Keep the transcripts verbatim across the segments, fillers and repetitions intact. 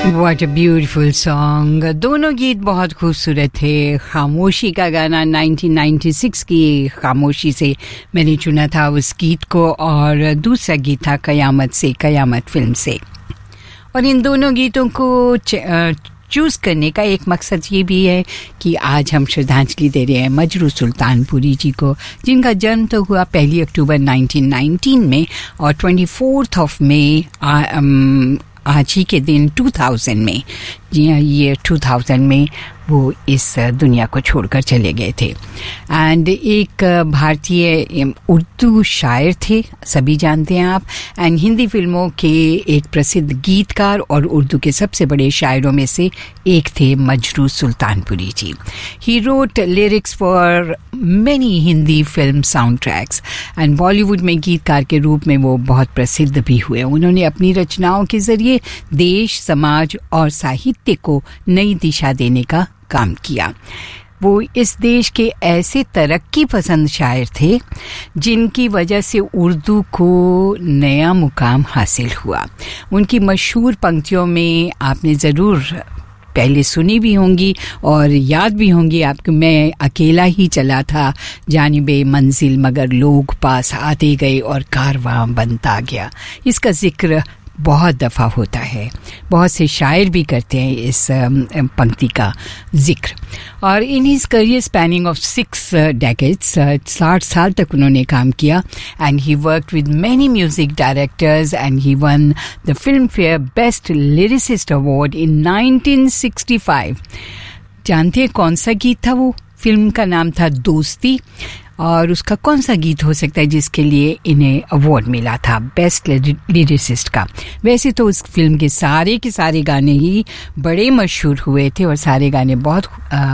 What a beautiful song. दोनों गीत बहुत खूबसूरत थे. खामोशी का गाना नाइनटीन नाइंटी सिक्स की खामोशी से मैंने चुना था उस गीत को, और दूसरा गीत था कयामत से, कयामत फिल्म से. और इन दोनों गीतों को चूज़ करने का एक मकसद ये भी है कि आज हम श्रद्धांजलि दे रहे हैं मजरू सुल्तानपुरी जी को, जिनका जन्म तो हुआ पहली अक्टूबर नाइनटीन नाइंटीन में और ट्वेंटी फोर्थ ऑफ मई आज ही के दिन टू थाउज़ेंड में, जी हाँ, ये टू थाउज़ेंड में वो इस दुनिया को छोड़कर चले गए थे. एंड एक भारतीय उर्दू शायर थे, सभी जानते हैं आप, एंड हिंदी फिल्मों के एक प्रसिद्ध गीतकार और उर्दू के सबसे बड़े शायरों में से एक थे मजरू सुल्तानपुरी जी. He wrote lyrics for many Hindi film sound tracks and Bollywood में गीतकार के रूप में वो बहुत प्रसिद्ध भी हुए. उन्होंने अपनी रचनाओं के ज़रिए देश, समाज और साहित्य को नई दिशा देने का काम किया. वो इस देश के ऐसे तरक्की पसंद शायर थे जिनकी वजह से उर्दू को नया मुकाम हासिल हुआ. उनकी मशहूर पंक्तियों में आपने ज़रूर पहले सुनी भी होंगी और याद भी होंगी आपको. मैं अकेला ही चला था जानिबे मंजिल, मगर लोग पास आते गए और कारवां बनता गया. इसका जिक्र बहुत दफ़ा होता है, बहुत से शायर भी करते हैं इस पंक्ति का जिक्र. और in his career spanning of six decades, साठ साल तक उन्होंने काम किया. And he worked with many music directors and he one the film fair best lyricist award in nineteen sixty five. जानते हैं कौन सा गीत था वो? फिल्म का नाम था दोस्ती, और उसका कौन सा गीत हो सकता है जिसके लिए इन्हें अवार्ड मिला था बेस्ट लिरिसिस्ट का? वैसे तो उस फिल्म के सारे के सारे गाने ही बड़े मशहूर हुए थे और सारे गाने बहुत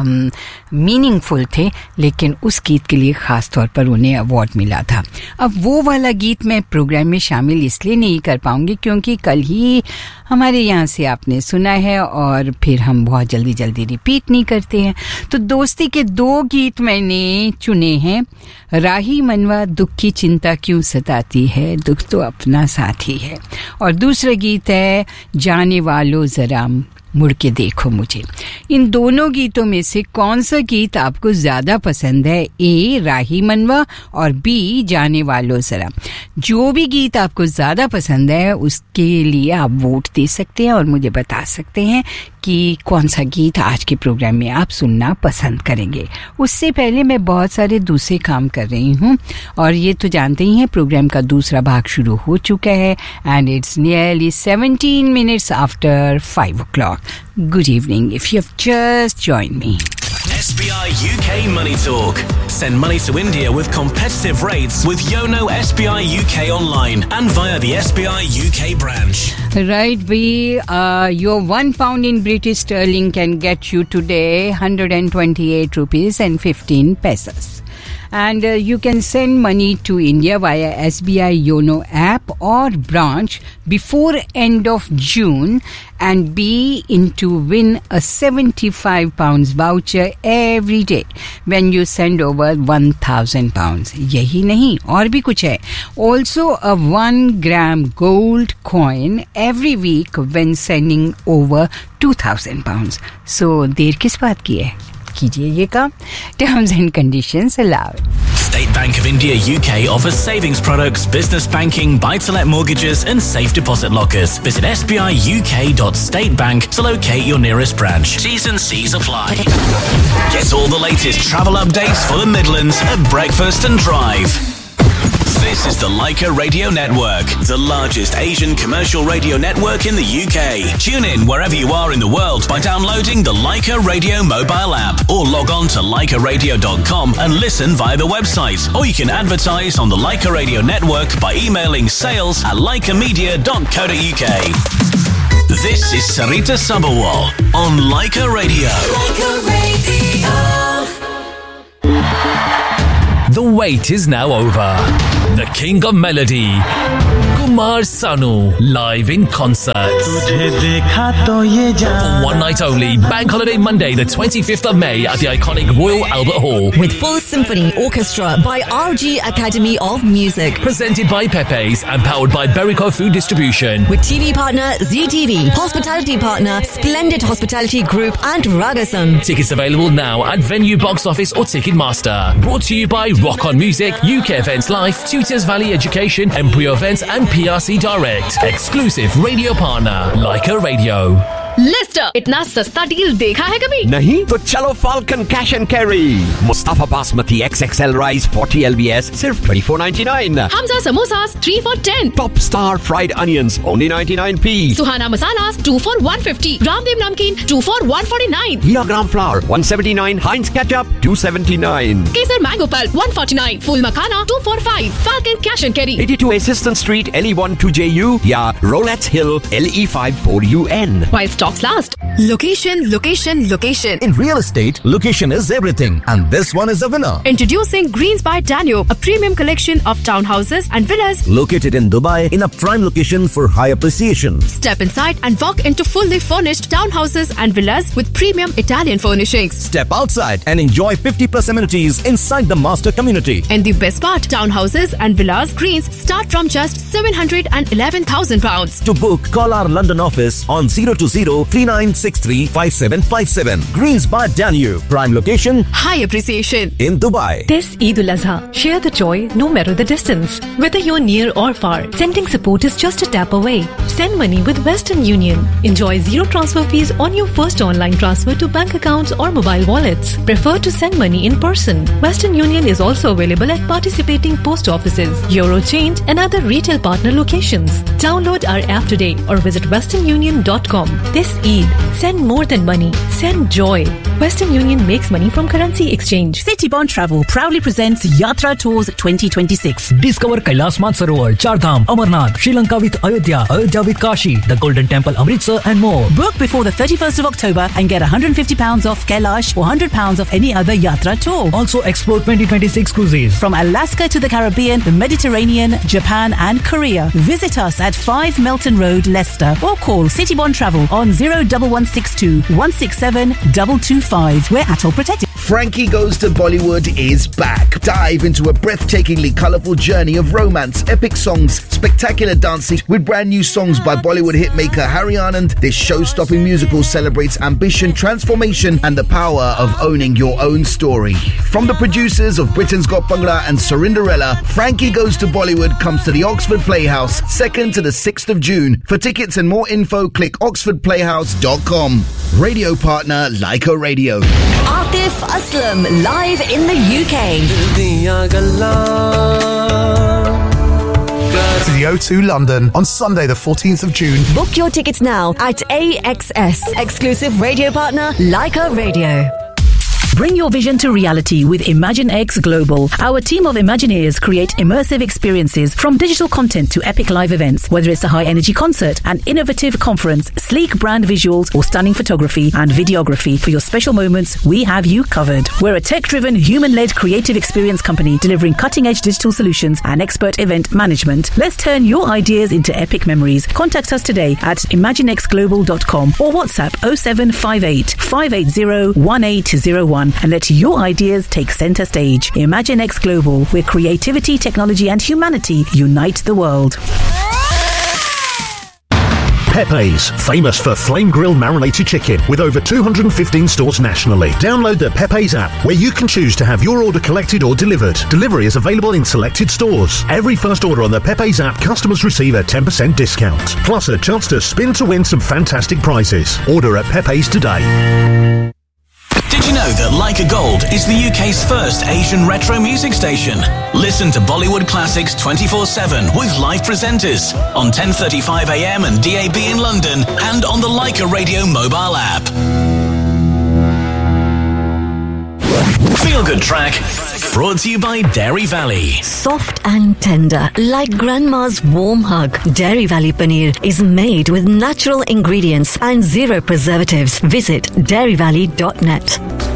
मीनिंगफुल थे, लेकिन उस गीत के लिए ख़ास तौर पर उन्हें अवार्ड मिला था. अब वो वाला गीत मैं प्रोग्राम में शामिल इसलिए नहीं कर पाऊंगी क्योंकि कल ही हमारे यहाँ से आपने सुना है और फिर हम बहुत जल्दी जल्दी रिपीट नहीं करते हैं. तो दोस्ती के दो गीत मैंने चुने हैं. राही मनवा दुख की चिंता क्यों सताती है, दुख तो अपना साथी है, और दूसरा गीत है जाने वालों जरा मुड़ के देखो मुझे. इन दोनों गीतों में से कौन सा गीत आपको ज़्यादा पसंद है? ए राही मनवा और बी जाने वालों ज़रा. जो भी गीत आपको ज़्यादा पसंद है उसके लिए आप वोट दे सकते हैं और मुझे बता सकते हैं कि कौन सा गीत आज के प्रोग्राम में आप सुनना पसंद करेंगे. उससे पहले मैं बहुत सारे दूसरे काम कर रही हूँ, और ये तो जानते ही हैं प्रोग्राम का दूसरा भाग शुरू हो चुका है. And it's nearly seventeen minutes after five O clock. Good evening if you have just joined me. S B I U K Money Talk. Send money to India with competitive rates with Yono S B I U K online and via the S B I U K branch. Right, we uh, your one pound in British sterling can get you today one hundred twenty-eight rupees and fifteen pesos. And uh, you can send money to India via S B I Yono app or branch before end of June and be in to win a seventy-five pounds voucher every day when you send over one thousand pounds. यही नहीं और भी कुछ है. Also a one gram gold coin every week when sending over two thousand pounds. So देर किस बात की है? कीजिए ये काम. Terms and conditions allow. State Bank of India U K offers savings products, business banking, buy-to-let mortgages and safe deposit lockers. Visit s b i u k dot state bank to locate your nearest branch. T's and C's apply. Get all the latest travel updates for the Midlands at Breakfast and Drive. This is the Leica Radio Network, the largest Asian commercial radio network in the U K. Tune in wherever you are in the world by downloading the Leica Radio mobile app or log on to leica radio dot com and listen via the website. Or you can advertise on the Leica Radio Network by emailing sales at leica media dot co dot u k. This is Sarita Sabawal on Leica Radio. Leica Radio. The wait is now over. The King of Melody, Kumar Sanu live in concert. For one night only, Bank Holiday Monday, the twenty-fifth of May at the iconic Royal Albert Hall. With full symphony orchestra by R G Academy of Music. Presented by Pepe's and powered by Berico Food Distribution. With T V partner Z T V, hospitality partner Splendid Hospitality Group and Ragasam. Tickets available now at Venue Box Office or Ticketmaster. Brought to you by Rock On Music, U K Events Life, Tutors Valley Education, Embryo Events and P R C Direct. Exclusive radio partner, Leica Radio. Leicester इतना सस्ता deal देखा है कभी? नहीं तो चलो falcon cash and carry Mustafa basmati x x L rice forty L B S सिर्फ twenty-four ninety-nine. Hamza samosas three for ten. Top star fried onions only ninety-nine p. Suhana masalas two for one fifty. Ramdev नमकीन two for one forty-nine. Hira gram flour one seventy-nine. Heinz ketchup two seventy-nine. Kesar mango pulp one forty-nine. Fool makhana two for five. Falcon cash and carry eighty-two Assistant Street L E one two J U या Rolettes Hill L E five four U N. While stocks last. Location, location, location. In real estate, location is everything. And this one is a winner. Introducing Greens by Danube, a premium collection of townhouses and villas. Located in Dubai, in a prime location for high appreciation. Step inside and walk into fully furnished townhouses and villas with premium Italian furnishings. Step outside and enjoy fifty plus amenities inside the master community. And the best part, townhouses and villas Greens start from just seven hundred eleven thousand pounds. To book, call our London office on zero two zero three nine six three five seven five seven. Greens by Danube. Prime location. High appreciation. In Dubai. This Eid al-Azha, share the joy no matter the distance. Whether you're near or far, sending support is just a tap away. Send money with Western Union. Enjoy zero transfer fees on your first online transfer to bank accounts or mobile wallets. Prefer to send money in person. Western Union is also available at participating post offices, Eurochange and other retail partner locations. Download our app today or visit western union dot com. This Eid, send more than money. Send joy. Western Union makes money from currency exchange. Citybond Travel proudly presents Yatra Tours twenty twenty-six. Discover Kailash Mansarovar, Chardham, Amarnath, Sri Lanka with Ayodhya, Ayodhya with Kashi, the Golden Temple, Amritsar and more. Book before the thirty-first of October and get one hundred fifty pounds off Kailash or one hundred pounds off any other Yatra tour. Also explore twenty twenty-six cruises. From Alaska to the Caribbean, the Mediterranean, Japan and Korea. Visit us at five Melton Road, Leicester or call Citybond Travel on zero one one six two one six seven two two five. We're at all protected. Frankie Goes to Bollywood is back. Dive into a breathtakingly colourful journey of romance, epic songs, spectacular dancing with brand new songs by Bollywood hitmaker Harry Anand. This show-stopping musical celebrates ambition, transformation and the power of owning your own story. From the producers of Britain's Got Bhangra and Cinderella, Frankie Goes to Bollywood comes to the Oxford Playhouse second to the sixth of June. For tickets and more info, click oxford playhouse dot com. Radio partner Leica Radio. Atif Aslam live in the U K. To the O two London on Sunday the fourteenth of June. Book your tickets now at A X S. Exclusive radio partner Leica Radio. Bring your vision to reality with ImagineX Global. Our team of Imagineers create immersive experiences from digital content to epic live events. Whether it's a high-energy concert, an innovative conference, sleek brand visuals, or stunning photography and videography for your special moments, we have you covered. We're a tech-driven, human-led creative experience company delivering cutting-edge digital solutions and expert event management. Let's turn your ideas into epic memories. Contact us today at imaginex global dot com or WhatsApp oh seven five eight five eight zero one eight zero one. And let your ideas take center stage. ImagineX Global, where creativity, technology and humanity unite the world. Pepe's, famous for flame grilled marinated chicken with over two hundred fifteen stores nationally. Download the Pepe's app where you can choose to have your order collected or delivered. Delivery is available in selected stores. Every first order on the Pepe's app, customers receive a ten percent discount. Plus a chance to spin to win some fantastic prizes. Order at Pepe's today. Did you know that Leica Gold is the U K's first Asian retro music station? Listen to Bollywood classics twenty-four seven with live presenters on ten thirty-five a m and D A B in London and on the Leica Radio mobile app. Feel Good Track, brought to you by Dairy Valley. Soft and tender, like grandma's warm hug. Dairy Valley Paneer is made with natural ingredients and zero preservatives. Visit dairy valley dot net.